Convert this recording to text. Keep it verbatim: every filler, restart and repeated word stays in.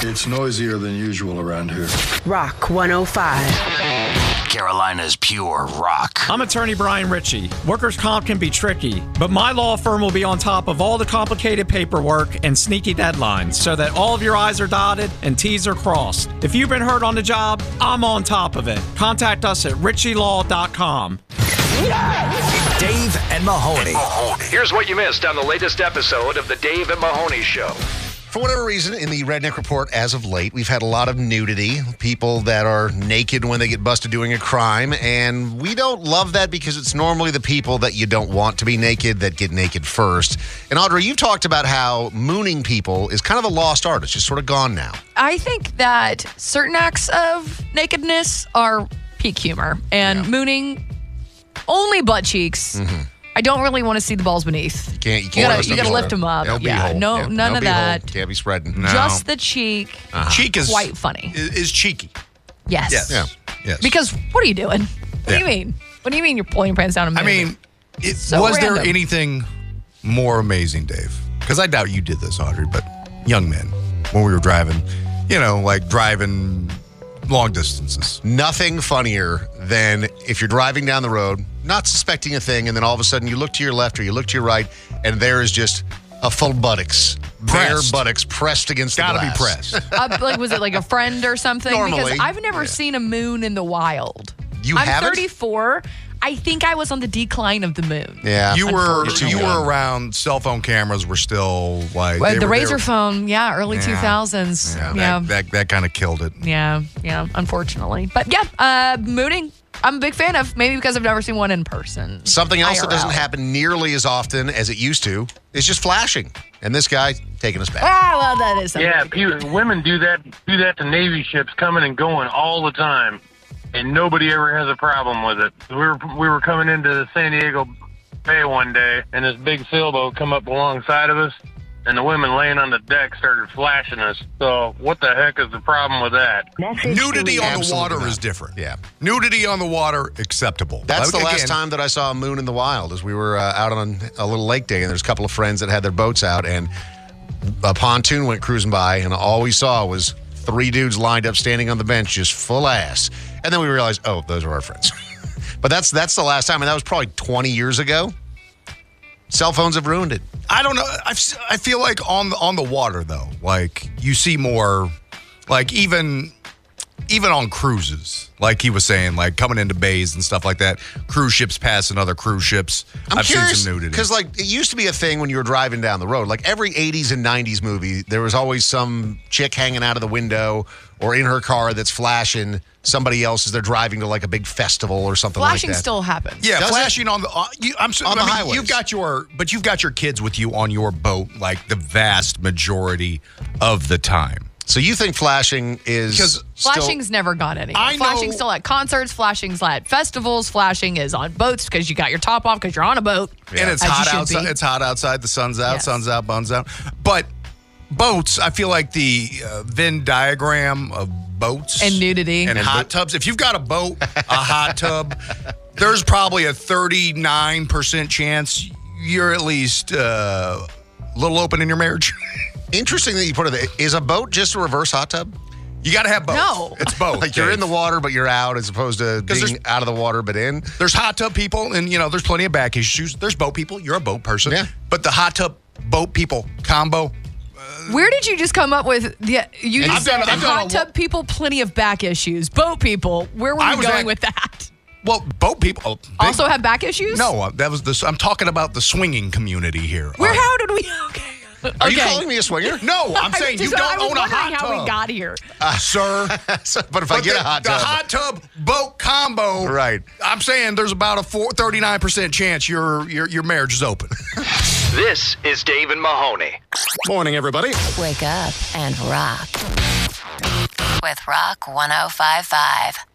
It's noisier than usual around here. Rock one oh five. Carolina's pure rock. I'm attorney Brian Ritchie. Workers' comp can be tricky, but my law firm will be on top of all the complicated paperwork and sneaky deadlines so that all of your I's are dotted and T's are crossed. If you've been hurt on the job, I'm on top of it. Contact us at ritchie law dot com. Dave and Mahoney. Here's what you missed on the latest episode of the Dave and Mahoney Show. For whatever reason, in the Redneck Report as of late, we've had a lot of nudity, people that are naked when they get busted doing a crime, and we don't love that because it's normally the people that you don't want to be naked that get naked first. And Audrey, you've talked about how mooning people is kind of a lost art. It's just sort of gone now. I think that certain acts of nakedness are peak humor, and yeah. mooning only butt cheeks. Mm-hmm. I don't really want to see the balls beneath. You can't. You, can't you gotta, you gotta lift them up. No yeah, no, yeah, none no of that. Can't be spreading. No. Just the cheek. Uh-huh. Cheek is quite funny. Is, is cheeky. Yes. Yes. Yeah. Yes. Because what are you doing? What yeah. do you mean? What do you mean you're pulling your pants down? And I mean, it, so was random. there anything more amazing, Dave? Because I doubt you did this, Audrey, but young men, when we were driving, you know, like driving long distances. Nothing funnier than if you're driving down the road, not suspecting a thing, and then all of a sudden you look to your left or you look to your right, and there is just a full buttocks, bare buttocks pressed against Gotta the glass. Gotta be pressed. uh, like, was it like a friend or something? Normally. Because I've never Yeah. seen a moon in the wild. You I'm haven't? thirty-four. I think I was on the decline of the moon. Yeah. You were You're too you young. were around. Cell phone cameras were still like Well, they the were, they razor were, phone, yeah, early Yeah. two thousands. Yeah, Yeah, that that, that kind of killed it. yeah, yeah. Unfortunately, but yeah, uh, mooning. I'm a big fan of. Maybe because I've never seen one in person. Something else I R L. that doesn't happen nearly as often as it used to is just flashing. And this guy taking us back. Ah, well, that is something. Yeah, pe- women do that do that to Navy ships coming and going all the time, and nobody ever has a problem with it. We were we were coming into San Diego Bay one day, and this big sailboat come up alongside of us, and the women laying on the deck started flashing us. So what the heck is the problem with that? Nudity on the Absolutely water not. is different. Yeah. Nudity on the water, acceptable. That's Like, the last again, time that I saw a moon in the wild, as we were uh, out on a little lake day, and there's a couple of friends that had their boats out, and a pontoon went cruising by, and all we saw was three dudes lined up standing on the bench, just full ass. And then we realized, oh, those are our friends. But that's that's the last time, and that was probably twenty years ago. Cell phones have ruined it. I don't know. I've, I feel like on the, on the water, though, like you see more, like even even on cruises, like he was saying, like coming into bays and stuff like that, cruise ships passing other cruise ships. I'm I've curious, seen some nudity. because like it used to be a thing when you were driving down the road. Like every eighties and nineties movie, there was always some chick hanging out of the window or in her car that's flashing somebody else as they're driving to like a big festival or something Flashing like that. still happens. Yeah, Does flashing on the. Uh, you, I'm so, On I the mean, highways. You've got your, but you've got your kids with you on your boat, like the vast majority of the time. So you think flashing is Because still- Flashing's never gone anywhere. I know- Flashing's still at concerts. Flashing's at festivals. Flashing is on boats because you got your top off because you're on a boat. and it's As you hot should outside. be. It's hot outside. The sun's out. Yes. Sun's out. Buns out. But boats, I feel like the uh, Venn diagram of boats And nudity. and, And hot tubs. If you've got a boat, a hot tub, there's probably a thirty-nine percent chance you're at least uh, a little open in your marriage. Interesting that you put it there. Is a boat just a reverse hot tub? You got to have both. No. It's both. Like you're Dave. in the water, but you're out, as opposed to being there's- out of the water, but in. There's hot tub people, and you know, there's plenty of back issues. There's boat people. You're a boat person. Yeah. But the hot tub boat people combo. Where did you just come up with? The, you I've just done- said I've done a hot lo- tub people, plenty of back issues. Boat people, where were I you was going at- with that? Well, boat people oh, big- Also have back issues? No, uh, that was the. I'm talking about the swinging community here. Where? Uh, How did we? Okay. Are you Okay. calling me a swinger? No, I'm I saying just- you I don't was own a wondering hot how tub, we got here. sir. So, but if I But get the, a hot the tub, hot tub boat combo, Right. I'm saying there's about a four, thirty-nine percent chance your your your marriage is open. This is Dave and Mahoney. Morning, everybody. Wake up and rock with Rock one oh five five.